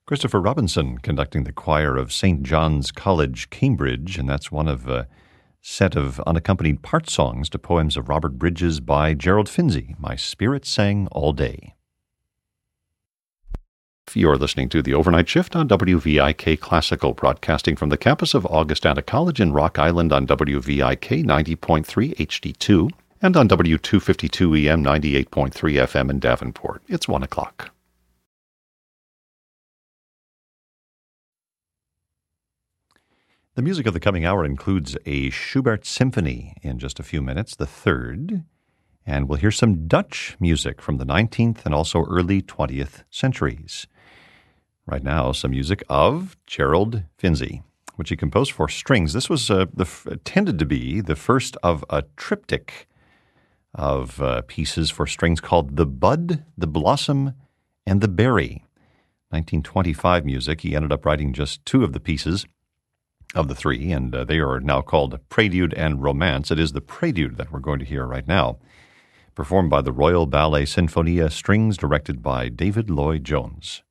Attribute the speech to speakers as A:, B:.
A: Christopher Robinson conducting the choir of St. John's College, Cambridge, and that's one of a set of unaccompanied part songs to poems of Robert Bridges by Gerald Finzi, My Spirit Sang All Day. You're listening to The Overnight Shift on WVIK Classical, broadcasting from the campus of Augustana College in Rock Island on WVIK 90.3 HD2 and on W252 EM 98.3 FM in Davenport. It's 1 o'clock. The music of the coming hour includes a Schubert symphony in just a few minutes, the third, and we'll hear some Dutch music from the 19th and also early 20th centuries. Right now, some music of Gerald Finzi, which he composed for strings. This was tended to be the first of a triptych of pieces for strings called The Bud, The Blossom, and The Berry. 1925 music. He ended up writing just two of the pieces of the three, and they are now called Prelude and Romance. It is the Prelude that we're going to hear right now, performed by the Royal Ballet Sinfonia Strings, directed by David Lloyd Jones.